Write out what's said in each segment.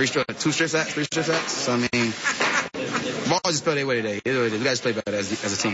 2 straight sacks, 3 straight sacks. So, I mean, Ball just played their way today. We got to play better as a team.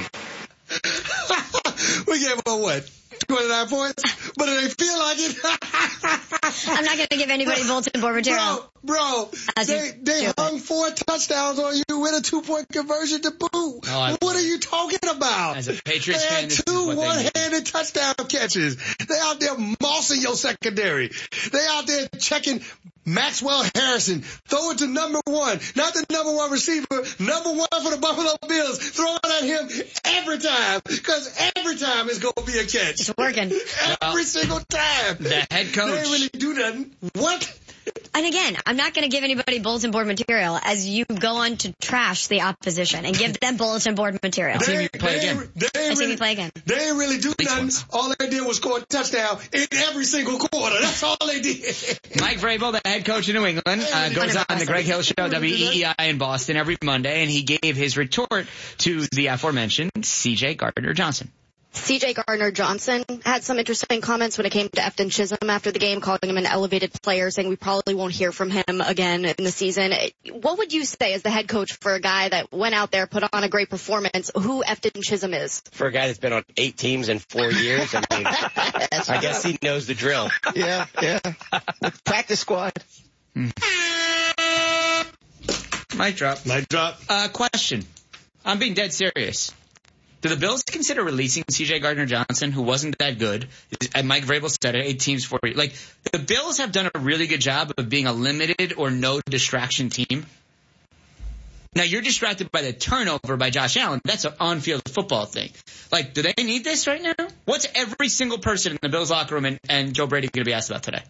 We gave them what? 29 points? But do they feel like it? I'm not going to give anybody bulletin board material. Bro, they hung 4 touchdowns on you with a 2-point conversion to boot. What are you talking about? As a Patriots fan, this is two what they one-handed touchdown catches. They out there mossing your secondary. They out there checking Maxwell Harrison. Throw it to number 1. Not the number 1 receiver. Number 1 for the Buffalo Bills. Throw it at him every time. Because every time it's going to be a catch. It's working. Every single time. The head coach. They ain't really do nothing. What? And again, I'm not going to give anybody bulletin board material as you go on to trash the opposition and give them bulletin board material. They ain't really do nothing. All they did was score a touchdown in every single quarter. That's all they did. Mike Vrabel, the head coach of New England, goes on the Greg Hill Show, WEEI in Boston every Monday, and he gave his retort to the aforementioned C.J. Gardner-Johnson. C.J. Gardner-Johnson had some interesting comments when it came to Efton Chisholm after the game, calling him an elevated player, saying we probably won't hear from him again in the season. What would you say as the head coach for a guy that went out there, put on a great performance, who Efton Chisholm is? For a guy that's been on 8 teams in 4 years, I mean, I guess he knows the drill. Yeah. Practice squad. Mic drop. Question. I'm being dead serious. Do the Bills consider releasing C.J. Gardner-Johnson, who wasn't that good? And Mike Vrabel said it, 8 teams, 4 years. Like, the Bills have done a really good job of being a limited or no distraction team. Now, you're distracted by the turnover by Josh Allen. That's an on-field football thing. Like, do they need this right now? What's every single person in the Bills locker room and Joe Brady going to be asked about today?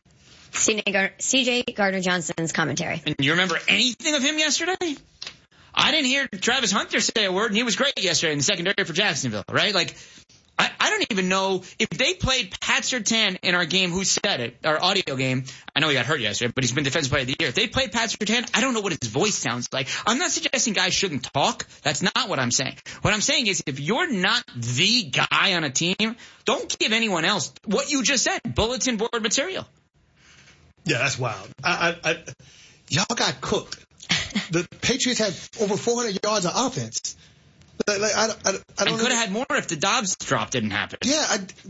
C.J. Gardner-Johnson's commentary. And you remember anything of him yesterday? I didn't hear Travis Hunter say a word, and he was great yesterday in the secondary for Jacksonville, right? Like, I don't even know if they played Pat Surtain in our game. Who said it? Our audio game. I know he got hurt yesterday, but he's been Defensive Player of the Year. If they played Pat Surtain, I don't know what his voice sounds like. I'm not suggesting guys shouldn't talk. That's not what I'm saying. What I'm saying is if you're not the guy on a team, don't give anyone else what you just said, bulletin board material. Yeah, that's wild. Y'all got cooked. The Patriots had over 400 yards of offense. I don't could have had more if the Dobbs drop didn't happen. Yeah,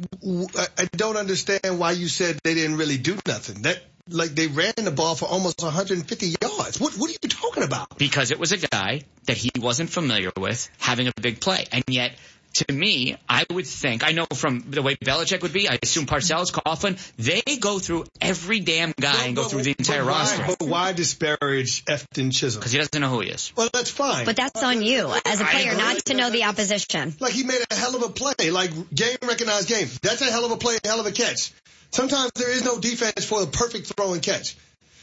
I don't understand why you said they didn't really do nothing. They ran the ball for almost 150 yards. What are you talking about? Because it was a guy that he wasn't familiar with having a big play. And yet, to me, I would think, I know from the way Belichick would be, I assume Parcells, Coughlin, they go through every damn guy and go through the entire roster. But why disparage Efton Chisholm? Because he doesn't know who he is. Well, that's fine. But that's on you as a player not to know the opposition. Like, he made a hell of a play. Like, game recognized game. That's a hell of a play, a hell of a catch. Sometimes there is no defense for the perfect throw and catch.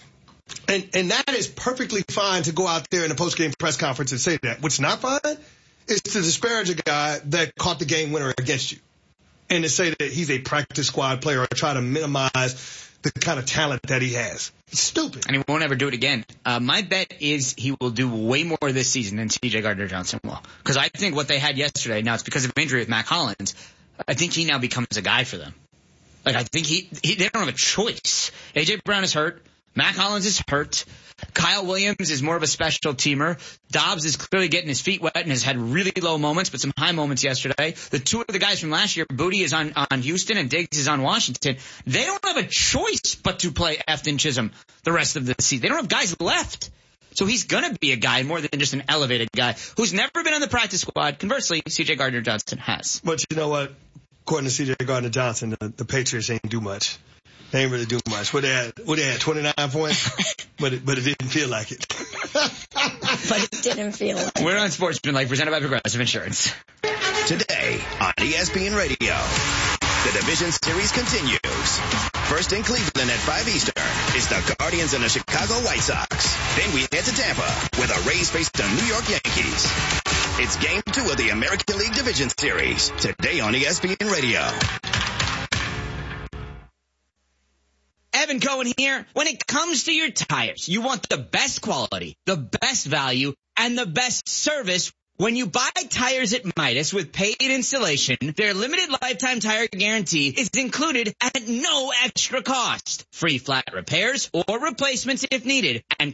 And that is perfectly fine to go out there in a post-game press conference and say that. What's not fine is to disparage a guy that caught the game winner against you and to say that he's a practice squad player or try to minimize the kind of talent that he has. It's stupid. And he won't ever do it again. My bet is he will do way more this season than C.J. Gardner-Johnson will. Because I think what they had yesterday, now it's because of injury with Mac Hollins, I think he now becomes a guy for them. Like, I think they don't have a choice. A.J. Brown is hurt. Mac Hollins is hurt. Kyle Williams is more of a special teamer. Dobbs is clearly getting his feet wet and has had really low moments, but some high moments yesterday. The 2 of the guys from last year, Booty is on Houston and Diggs is on Washington. They don't have a choice but to play Efton Chisholm the rest of the season. They don't have guys left. So he's going to be a guy more than just an elevated guy who's never been on the practice squad. Conversely, C.J. Gardner-Johnson has. But you know what? According to C.J. Gardner-Johnson, the Patriots ain't do much. They ain't really do much. What they had 29 points, but it didn't feel like it. But it didn't feel like it. We're on Sportsmanlike, presented by Progressive Insurance. Today on ESPN Radio, the Division Series continues. First in Cleveland at 5 Eastern is the Guardians and the Chicago White Sox. Then we head to Tampa, where the Rays face the New York Yankees. It's Game 2 of the American League Division Series, today on ESPN Radio. Evan Cohen here. When it comes to your tires, you want the best quality, the best value, and the best service. When you buy tires at Midas with paid installation, their limited lifetime tire guarantee is included at no extra cost. Free flat repairs or replacements if needed, and